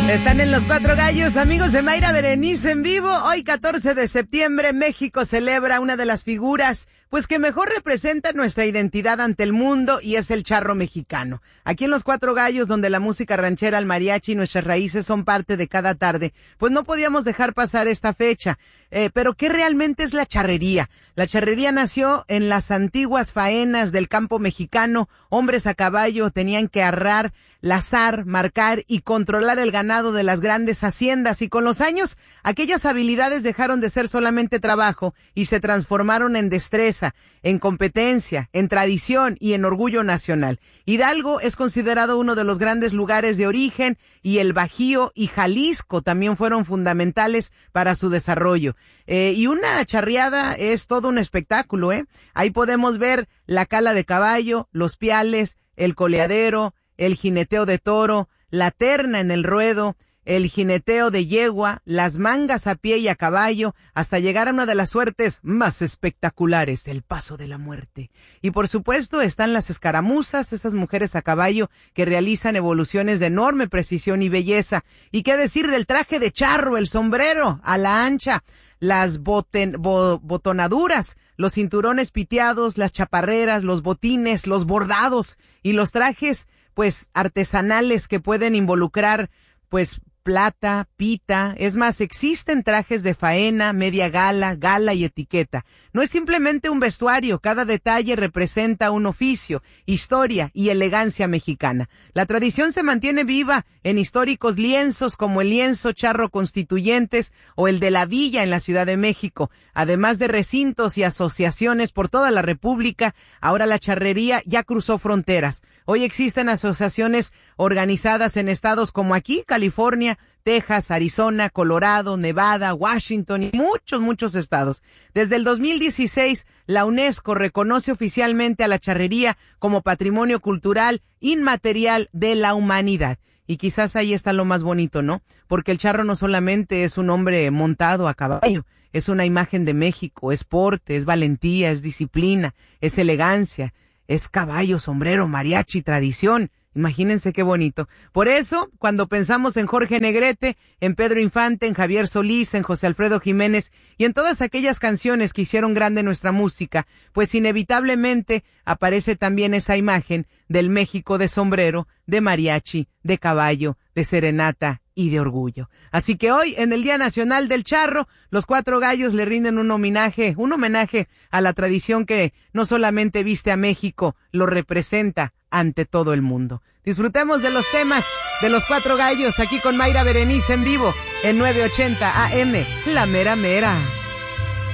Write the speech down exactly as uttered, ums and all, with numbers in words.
Están en Los Cuatro Gallos, amigos de Mayra Berenice en vivo. Hoy, catorce de septiembre, México celebra una de las figuras, pues que mejor representa nuestra identidad ante el mundo, y es el charro mexicano. Aquí en Los Cuatro Gallos, donde la música ranchera, el mariachi y nuestras raíces son parte de cada tarde, pues no podíamos dejar pasar esta fecha. Eh, pero ¿qué realmente es la charrería? La charrería nació en las antiguas faenas del campo mexicano. Hombres a caballo tenían que arrar, lazar, marcar y controlar el ganado de las grandes haciendas, y con los años aquellas habilidades dejaron de ser solamente trabajo y se transformaron en destreza, en competencia, en tradición y en orgullo nacional. Hidalgo es considerado uno de los grandes lugares de origen, y el Bajío y Jalisco también fueron fundamentales para su desarrollo. Eh, y una charreada es todo un espectáculo, ¿eh? Ahí podemos ver la cala de caballo, los piales, el coleadero, el jineteo de toro, la terna en el ruedo, el jineteo de yegua, las mangas a pie y a caballo, hasta llegar a una de las suertes más espectaculares, el paso de la muerte. Y por supuesto están las escaramuzas, esas mujeres a caballo que realizan evoluciones de enorme precisión y belleza. Y qué decir del traje de charro, el sombrero a la ancha, las boten, bo, botonaduras, los cinturones piteados, las chaparreras, los botines, los bordados y los trajes pues artesanales que pueden involucrar pues plata, pita. Es más, existen trajes de faena, media gala, gala y etiqueta. No es simplemente un vestuario, cada detalle representa un oficio, historia y elegancia mexicana. La tradición se mantiene viva en históricos lienzos como el lienzo charro Constituyentes o el de la Villa en la Ciudad de México. Además de recintos y asociaciones por toda la República, ahora la charrería ya cruzó fronteras. Hoy existen asociaciones organizadas en estados como aquí, California, Texas, Arizona, Colorado, Nevada, Washington y muchos, muchos estados. Desde el dos mil dieciséis, la UNESCO reconoce oficialmente a la charrería como patrimonio cultural inmaterial de la humanidad. Y quizás ahí está lo más bonito, ¿no? Porque el charro no solamente es un hombre montado a caballo, es una imagen de México, es porte, es valentía, es disciplina, es elegancia, es caballo, sombrero, mariachi, tradición. Imagínense qué bonito. Por eso, cuando pensamos en Jorge Negrete, en Pedro Infante, en Javier Solís, en José Alfredo Jiménez y en todas aquellas canciones que hicieron grande nuestra música, pues inevitablemente aparece también esa imagen del México de sombrero, de mariachi, de caballo, de serenata y de orgullo. Así que hoy, en el Día Nacional del Charro, los Cuatro Gallos le rinden un homenaje, un homenaje a la tradición que no solamente viste a México, lo representa ante todo el mundo. Disfrutemos de los temas de los Cuatro Gallos aquí con Mayra Berenice en vivo en nueve ochenta A M, La Mera Mera.